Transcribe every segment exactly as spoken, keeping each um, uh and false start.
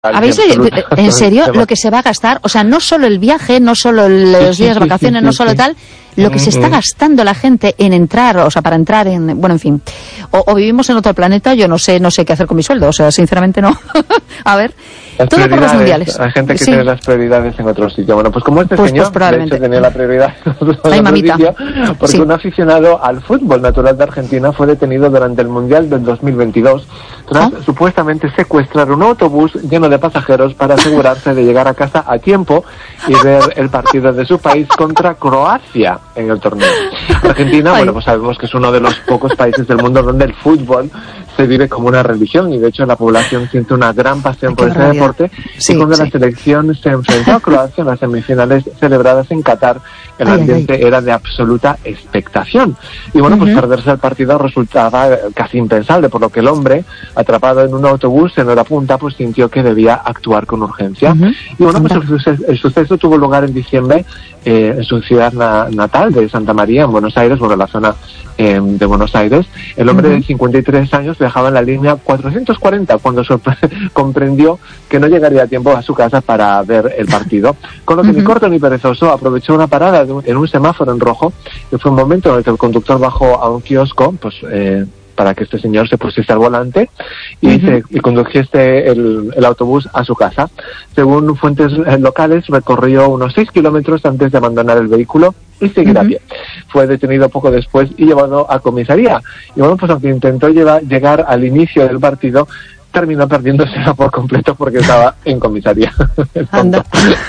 ¿Habéis leído, en serio, lo que se va a gastar? O sea, no solo el viaje, no solo los días de vacaciones, sí, sí, no solo sí. tal, lo que se está gastando la gente en entrar, o sea, para entrar en, bueno, en fin. O, o vivimos en otro planeta, yo no sé, no sé qué hacer con mi sueldo, o sea, sinceramente no. A ver, las todo por los mundiales. Hay gente que sí. tiene las prioridades en otro sitio. Bueno, pues como este pues, señor, pues de hecho, tenía la prioridad en otro sitio, porque sí. un aficionado al fútbol natural de Argentina fue detenido durante el Mundial del dos mil veintidós tras ¿Oh? supuestamente secuestrar un autobús lleno de pasajeros para asegurarse de llegar a casa a tiempo y ver el partido de su país contra Croacia en el torneo. Argentina, Ay. bueno, pues sabemos que es uno de los pocos países del mundo donde el fútbol se vive como una religión y de hecho la población siente una gran pasión por este deporte sí, y cuando sí. la selección se enfrentó a Croacia en las semifinales celebradas en Qatar, el ay, ambiente ay, ay. era de absoluta expectación y bueno, uh-huh. pues perderse el partido resultaba casi impensable, por lo que el hombre, atrapado en un autobús en hora punta, pues sintió que debía actuar con urgencia uh-huh. y bueno, pues el suceso, el suceso tuvo lugar en diciembre eh, en su ciudad na- natal de Santa María, en Buenos Aires, bueno, la zona eh, de Buenos Aires. El hombre uh-huh. de cincuenta y tres años viajaba en la línea cuatrocientos cuarenta cuando sorpre- comprendió que no llegaría a tiempo a su casa para ver el partido, con lo que uh-huh. ni corto ni perezoso aprovechó una parada de un, en un semáforo en rojo, que fue un momento en el que el conductor bajó a un kiosco, pues eh, para que este señor se pusiese al volante y, uh-huh. se, y condujese el, el autobús a su casa. Según fuentes locales, recorrió unos seis kilómetros antes de abandonar el vehículo y seguir uh-huh. a pie. Fue detenido poco después y llevado a comisaría. Y bueno, pues aunque intentó llevar, llegar al inicio del partido, terminó perdiéndosela por completo porque estaba en comisaría. Anda.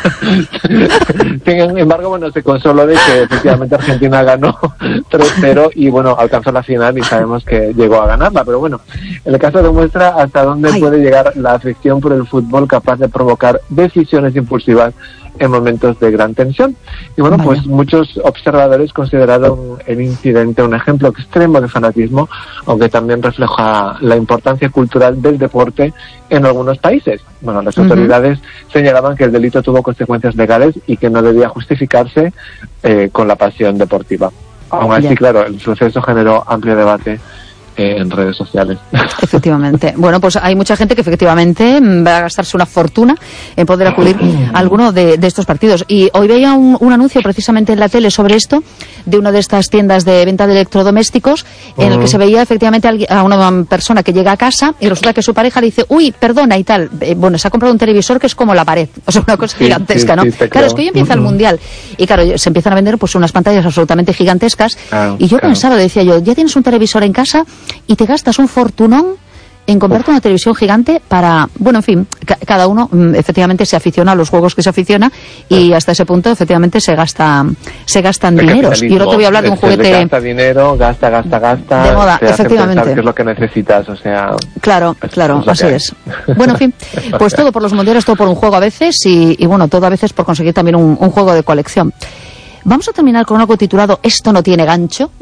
Sin embargo, bueno, se consoló de que efectivamente Argentina ganó tres cero y bueno, alcanzó la final y sabemos que llegó a ganarla, pero bueno, el caso demuestra hasta dónde Ay. puede llegar la afición por el fútbol, capaz de provocar decisiones impulsivas en momentos de gran tensión. Y bueno, Vaya. pues muchos observadores consideraron el incidente un ejemplo extremo de fanatismo, aunque también refleja la importancia cultural del deporte en algunos países. Bueno, las uh-huh. autoridades señalaban que el delito tuvo consecuencias legales y que no debía justificarse eh, con la pasión deportiva. Aún así, yeah. claro, el suceso generó amplio debate en redes sociales. Efectivamente. Bueno, pues hay mucha gente que efectivamente va a gastarse una fortuna en poder acudir a alguno de, de estos partidos. Y hoy veía un, un anuncio precisamente en la tele sobre esto, de una de estas tiendas de venta de electrodomésticos, en uh-huh. el que se veía efectivamente a una persona que llega a casa y resulta que su pareja le dice, uy, perdona y tal. Eh, bueno, se ha comprado un televisor que es como la pared. O sea, una cosa sí, gigantesca, sí, ¿no? Sí, claro, es que hoy empieza uh-huh. el Mundial. Y claro, se empiezan a vender pues unas pantallas absolutamente gigantescas. Claro, y yo claro. pensaba, decía yo, ya tienes un televisor en casa y te gastas un fortunón en comprarte una televisión gigante para, bueno, en fin, ca- cada uno mm, efectivamente se aficiona a los juegos que se aficiona y sí. hasta ese punto efectivamente se gasta se gastan el dineros. Y ahora te voy a hablar de un juguete... Gasta dinero, gasta, gasta, gasta... De moda, efectivamente. Que es lo que necesitas, o sea... Claro, es, claro, es así es. Bueno, en fin, pues todo por los mundiales, todo por un juego a veces y, y bueno, todo a veces por conseguir también un, un juego de colección. Vamos a terminar con algo titulado Esto no tiene gancho.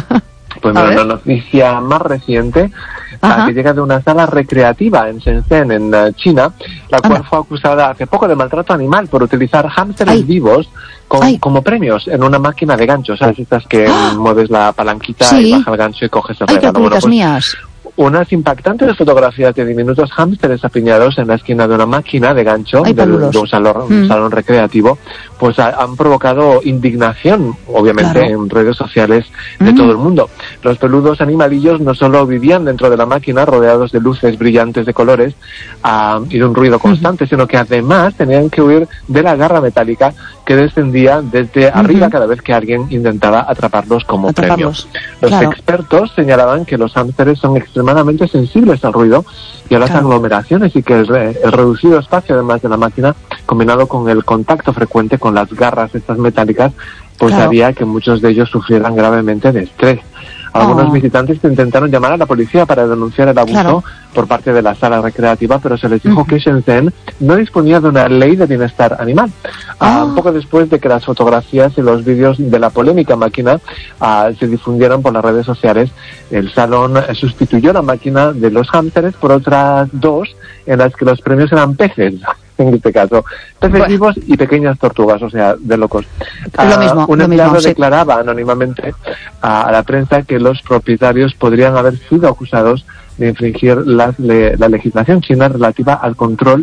Pues bueno, una noticia más reciente, uh, que llega de una sala recreativa en Shenzhen, en uh, China, la cual Anda. fue acusada hace poco de maltrato animal por utilizar hámsteres Ay. vivos con, como premios en una máquina de ganchos. ¿Sabes? Estas que ¡Ah! mueves la palanquita sí. y baja el gancho y coges el Ay, regalo. Bueno, pues, mías. Unas impactantes fotografías de diminutos hámsteres apiñados en la esquina de una máquina de gancho Ay, del, de un salón, mm. un salón recreativo, pues ha, han provocado indignación, obviamente, claro. en redes sociales de mm. todo el mundo. Los peludos animalillos no solo vivían dentro de la máquina rodeados de luces brillantes de colores uh, y de un ruido constante, mm. sino que además tenían que huir de la garra metálica que descendía desde mm-hmm. arriba cada vez que alguien intentaba atraparlos como atraparlos. premio. Los claro. expertos señalaban que los hámsteres son extremadamente extremadamente sensibles al ruido y a las claro. aglomeraciones y que el, re, el reducido espacio además de la máquina combinado con el contacto frecuente con las garras estas metálicas pues claro. haría que muchos de ellos sufrieran gravemente de estrés. Algunos oh. visitantes intentaron llamar a la policía para denunciar el abuso claro. por parte de la sala recreativa, pero se les dijo uh-huh. que Shenzhen no disponía de una ley de bienestar animal. Oh. Uh, poco después de que las fotografías y los vídeos de la polémica máquina uh, se difundieron por las redes sociales, el salón sustituyó la máquina de los hámsteres por otras dos en las que los premios eran peces. En este caso, peces bueno. vivos y pequeñas tortugas, o sea, de locos. Uh, lo mismo, un lo empleado mismo, sí. declaraba anónimamente a, a la prensa que los propietarios podrían haber sido acusados de infringir las, le, la legislación china relativa al control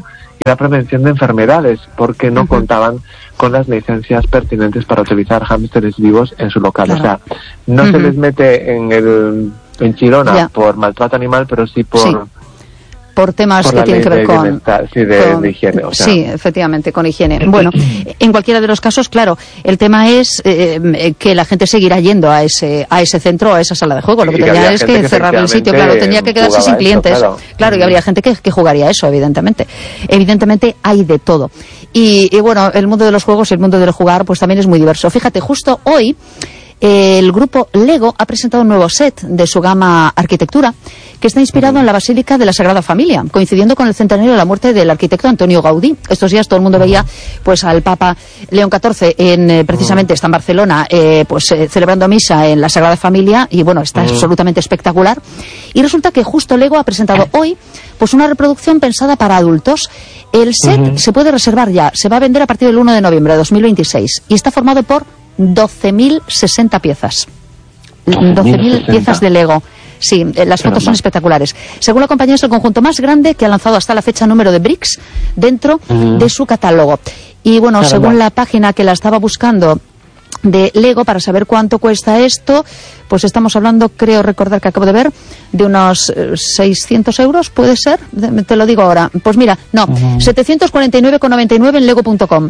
la prevención de enfermedades, porque no uh-huh. contaban con las licencias pertinentes para utilizar hámsteres vivos en su local. Claro. O sea, no uh-huh. se les mete en el en Chirona yeah. por maltrato animal, pero sí por... Sí. por temas por que tienen que ver con, sí, de, con de higiene. O sea. Sí, efectivamente, con higiene. Bueno, en cualquiera de los casos, claro, el tema es eh, que la gente seguirá yendo a ese a ese centro, a esa sala de juego. Lo que tendría es que, que cerrar el sitio, claro, tendría que quedarse sin clientes. Eso, claro. claro, y habría gente que, que jugaría eso, evidentemente. Evidentemente hay de todo. Y, y bueno, el mundo de los juegos y el mundo del jugar, pues también es muy diverso. Fíjate, justo hoy el grupo Lego ha presentado un nuevo set de su gama Arquitectura, que está inspirado en la Basílica de la Sagrada Familia, coincidiendo con el centenario de la muerte del arquitecto Antonio Gaudí. Estos días todo el mundo veía pues al Papa León catorce en, eh, precisamente está en Barcelona, eh, pues eh, celebrando misa en la Sagrada Familia, y bueno, está absolutamente espectacular. Y resulta que justo Lego ha presentado hoy pues una reproducción pensada para adultos. El set uh-huh. se puede reservar ya, se va a vender a partir del uno de noviembre de dos mil veintiséis y está formado por doce mil sesenta piezas. doce mil piezas de Lego. Sí, las fotos son espectaculares. Según la compañía, es el conjunto más grande que ha lanzado hasta la fecha número de bricks dentro uh-huh. de su catálogo. Y bueno, Caramba. según la página que la estaba buscando de Lego para saber cuánto cuesta esto, pues estamos hablando, creo recordar que acabo de ver, de unos seiscientos euros, ¿puede ser? Te lo digo ahora. Pues mira, no, uh-huh. setecientos cuarenta y nueve con noventa y nueve en lego punto com.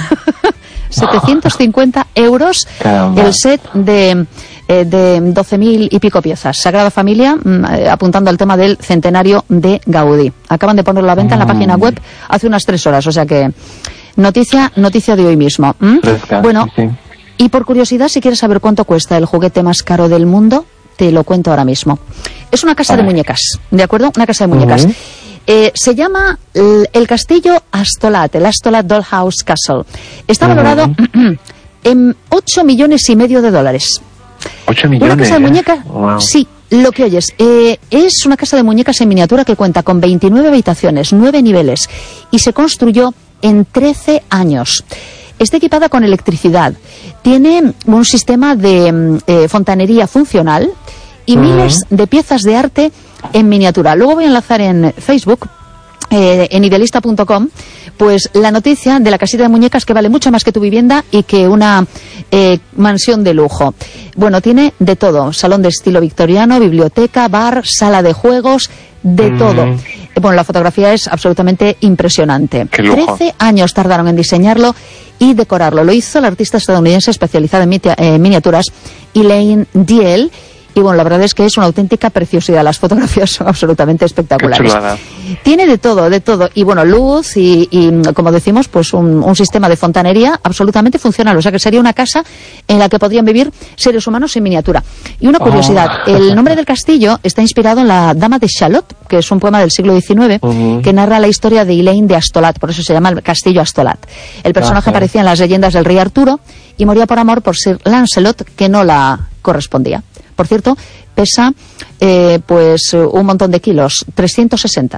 setecientos cincuenta euros Caramba. El set de, eh, de doce mil y pico piezas. Sagrada Familia, eh, apuntando al tema del centenario de Gaudí. Acaban de ponerlo a la venta mm. en la página web hace unas tres horas, o sea que noticia noticia de hoy mismo. ¿Mm? Fresca, bueno, sí. Y por curiosidad, si quieres saber cuánto cuesta el juguete más caro del mundo, te lo cuento ahora mismo. Es una casa de muñecas, ¿de acuerdo? Una casa de muñecas. Uh-huh. Eh, se llama el, el castillo Astolat, el Astolat Dollhouse Castle. Está valorado uh-huh. en ocho millones y medio de dólares. ¿ocho millones? Una casa de muñecas, ¿eh? Wow. Sí, lo que oyes. Eh, es una casa de muñecas en miniatura que cuenta con veintinueve habitaciones, nueve niveles, y se construyó en trece años. Está equipada con electricidad. Tiene un sistema de eh, fontanería funcional y uh-huh. miles de piezas de arte en miniatura. Luego voy a enlazar en Facebook, eh, en idealista punto com, pues la noticia de la casita de muñecas que vale mucho más que tu vivienda y que una eh, mansión de lujo. Bueno, tiene de todo. Salón de estilo victoriano, biblioteca, bar, sala de juegos, de mm. todo. Bueno, la fotografía es absolutamente impresionante. trece años tardaron en diseñarlo y decorarlo. Lo hizo la artista estadounidense especializada en eh, miniaturas, Elaine Diel. Y bueno, la verdad es que es una auténtica preciosidad. Las fotografías son absolutamente espectaculares. Tiene de todo, de todo. Y bueno, luz y, y como decimos, pues un, un sistema de fontanería absolutamente funcional. O sea que sería una casa en la que podrían vivir seres humanos en miniatura. Y una curiosidad, oh. el nombre del castillo está inspirado en la Dama de Shalott, que es un poema del siglo diecinueve, uh-huh. que narra la historia de Elaine de Astolat. Por eso se llama el castillo Astolat. El personaje uh-huh. aparecía en las leyendas del rey Arturo y moría por amor por Sir Lancelot, que no la correspondía. Por cierto, pesa eh, pues un montón de kilos, trescientos sesenta.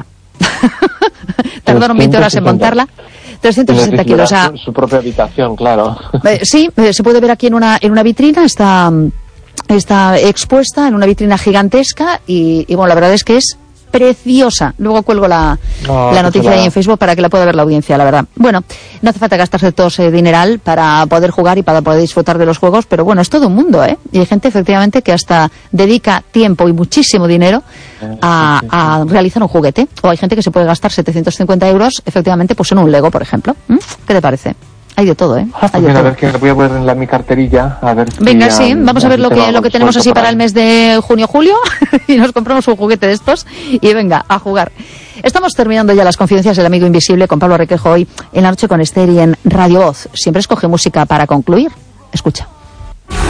Tardaron veinte horas en montarla. trescientos sesenta kilos. O sea, su propia habitación, claro. Eh, sí, eh, se puede ver aquí en una en una vitrina, está, está expuesta en una vitrina gigantesca y, y bueno, la verdad es que es preciosa. Luego cuelgo la, oh, la noticia ahí en Facebook para que la pueda ver la audiencia, la verdad. Bueno, no hace falta gastarse todo ese dineral para poder jugar y para poder disfrutar de los juegos, pero bueno, es todo un mundo, ¿eh? Y hay gente efectivamente que hasta dedica tiempo y muchísimo dinero a, a realizar un juguete. O hay gente que se puede gastar setecientos cincuenta euros efectivamente pues en un Lego, por ejemplo. ¿Mm? ¿Qué te parece? Hay de todo, ¿eh? Ah, Hay de a todo. ver, que voy a poner en la, mi carterilla. A ver si Venga, sí, um, vamos a ver lo que, lo que tenemos así para el mes de junio-julio y nos compramos un juguete de estos y venga, a jugar. Estamos terminando ya las confidencias del amigo invisible con Pablo Requejo hoy en la noche con Esther y en Radio Voz. Siempre escoge música para concluir. Escucha.